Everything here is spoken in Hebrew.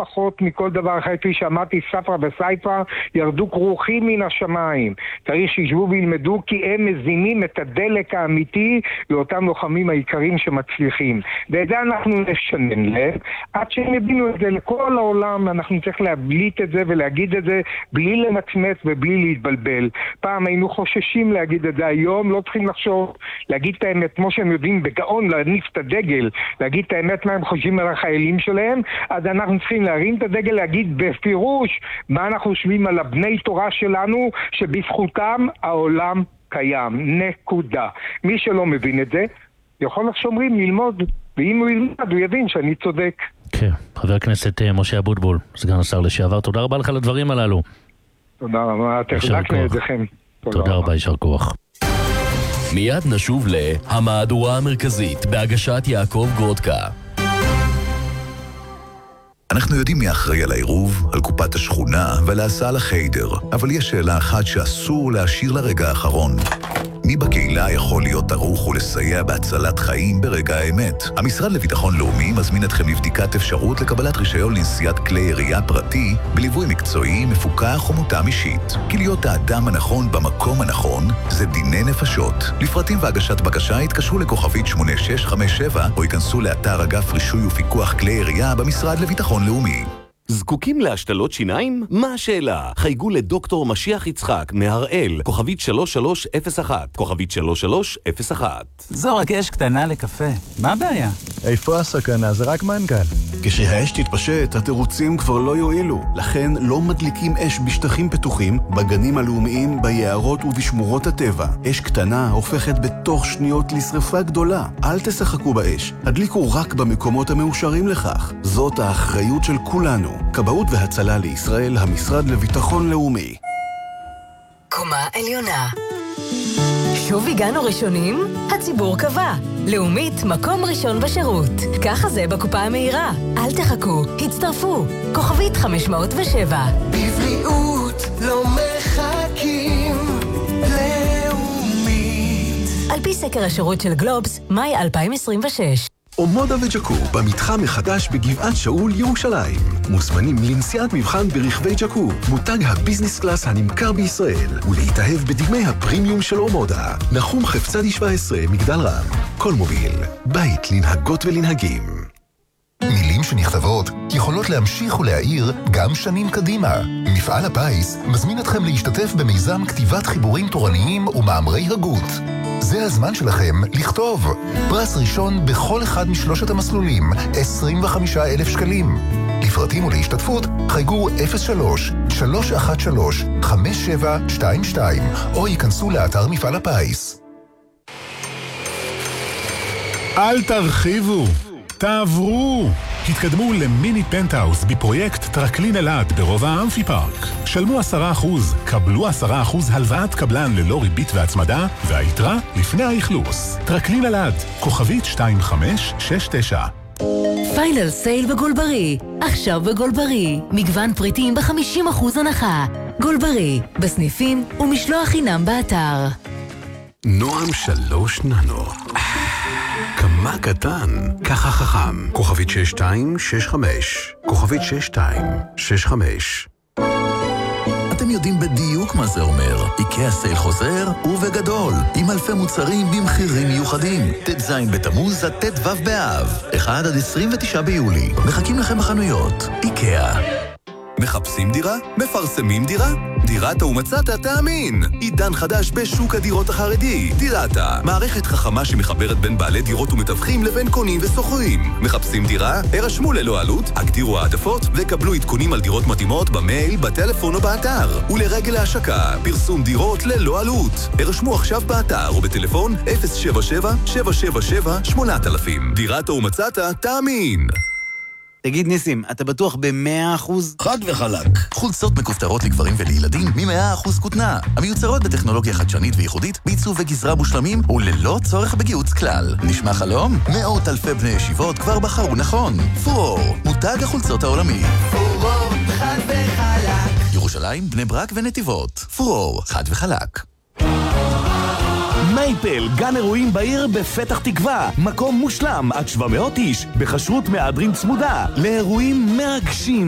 פחות מכל דבר אחר. כפי שאמרתי, ספרא וסייפא ירדו כרוכים מן השמיים. צריך שישבו וילמדו, כי הם מזינים את הדלק האמיתי לאותם לוחמים העיקרים שמצליחים. ואת זה אנחנו נשנן לב, עד שהם יבינו את זה לכל העולם. אנחנו צריך להבליט את זה ולהגיד את זה בלי למצמץ ובלי להתבלבל. פעם היינו חוששים להגיד את זה, היום לא צריכים לחשוב, להגיד את האמת כמו שהם יודעים בגאון להניף את הדגל, להגיד את האמת מה הם חושבים על החיילים שלהם. אז אנחנו צריכים להרים את הדגל, להגיד בפירוש מה אנחנו חושבים על הבני תורה שלנו, שבזכותם העולם קיים, נקודה. מי שלא מבין את זה יכול לך שאומרים ללמוד, ואם הוא ילמד הוא יבין שאני צודק. כן, חבר הכנסת משה אבוטבול, סגן השר לשעבר, תודה רבה לך על הדברים הללו. תודה רבה, תחזקנה ידיכם. תודה רבה, יישר כוח. מיד נשוב להמהדורה המרכזית בהגשת יעקב גרודקה. אנחנו יודעים מי אחראי על העירוב, על קופת השכונה ועל ההסעה לחיידר, אבל יש שאלה אחת שאסור להשאיר לרגע האחרון. מי בקהילה יכול להיות ערוך ולסייע בהצלת חיים ברגע האמת? המשרד לביטחון לאומי מזמין אתכם לבדיקת אפשרות לקבלת רישיון לנסיעת כלי ירייה פרטי בליווי מקצועי, מפוקח ומותאם אישית. כי להיות האדם הנכון במקום הנכון זה דיני נפשות. לפרטים והגשת בקשה התקשרו לכוכבית 8657 או ייכנסו לאתר אגף רישוי ופיקוח כלי ירייה במשרד לביטחון לאומי. זקוקים להשתלות שיניים? מה השאלה? חייגו לדוקטור משיח יצחק מהראל, כוכבית 3301, כוכבית 3301. זו רק אש קטנה לקפה, מה הבעיה? איפה הסכנה? זה רק מנגל. כשהאש תתפשט, התירוצים כבר לא יועילו. לכן לא מדליקים אש בשטחים פתוחים, בגנים הלאומיים, ביערות ובשמורות הטבע. אש קטנה הופכת בתוך שניות לשרפה גדולה. אל תשחקו באש, הדליקו רק במקומות המאושרים לכך. זאת האחריות של כולנו. כבאות והצלה לישראל, המשרד לביטחון לאומי. קומה עליונה. שוב הגענו ראשונים? הציבור קבע. לאומית, מקום ראשון בשירות. ככה זה בקופה המהירה. אל תחכו, הצטרפו. כוכבית 507. בבריאות לא מחכים. לאומית. על פי סקר השירות של גלובס, מאי 2026. אומודה וג'קו במתחם מחדש בגבעת שאול ירושלים. מוזמנים לנסיעת מבחן ברכבי ג'קו, מותג הביזנס קלאס הנמכר בישראל, ולהתאהב בדגמי הפרימיום של אומודה. נחום חפצדי 17, מגדל רם. כל מוביל, בית לנהגות ולנהגים. מילים שנכתבות יכולות להמשיך ולהעיר גם שנים קדימה. מפעל הפיס מזמין אתכם להשתתף במיזם כתיבת חיבורים תורניים ומאמרי הגות. זה הזמן שלכם לכתוב. פרס ראשון בכל אחד משלושת המסלולים, 25,000 שקלים. לפרטים ולהשתתפות חייגו 03-313-5722 או ייכנסו לאתר מפעל הפיס. אל תרחיבו, תעברו. התקדמו למיני פנטהאוס בפרויקט טרקלין אלעד ברובע האמפי פארק. שלמו 10%, קבלו 10% הלוואת קבלן ללא ריבית והצמדה, והיתרה לפני האכלוס. טרקלין אלעד, כוכבית 2569. פיינל סייל בגולברי. עכשיו בגולברי. מגוון פריטים ב-50% הנחה. גולברי, בסניפים ומשלוח חינם באתר. נועם 3 ננו. כמה קטן, ככה חכם. כוכבית 6265. כוכבית 6265. אתם יודעים בדיוק מה זה אומר. איקאה סייל חוזר ובגדול, עם אלפי מוצרים במחירים מיוחדים. ט"ז בתמוז עד ט"ו באב, 1 עד 29 ביולי. מחכים לכם בחנויות. איקאה. מחפשים דירה? מפרסמים דירה? דירתה ומצאת תאמין. עידן חדש בשוק הדירות החרדי. דירתה, מערכת חכמה שמחברת בין בעלי דירות ומתווכים לבין קונים וסוחרים. מחפשים דירה? הרשמו ללא עלות, הגדירו העדפות וקבלו עדכונים על דירות מתאימות במייל, בטלפון או באתר. ולרגל ההשקה, פרסום דירות ללא עלות. הרשמו עכשיו באתר או בטלפון 077-777-8000. דירתה ומצאת תאמין. תגיד ניסים, אתה בטוח ב100%? חד וחלק. חולצות מכופתרות לגברים ולילדים מ100% כותנה. המיוצרות בטכנולוגיה חדשנית וייחודית, בעיצוב וגזרה מושלמים וללא צורך בגיוץ כלל. נשמע חלום? מאות אלפי בני ישיבות כבר בחרו נכון. פורור, מותג החולצות העולמי. פורור, חד וחלק. ירושלים, בני ברק ונתיבות. פורור, חד וחלק. מייפל, גן אירועים בעיר בפתח תקווה. מקום מושלם עד 700 איש, בחשרות מהדרין צמודה, לאירועים מרגשים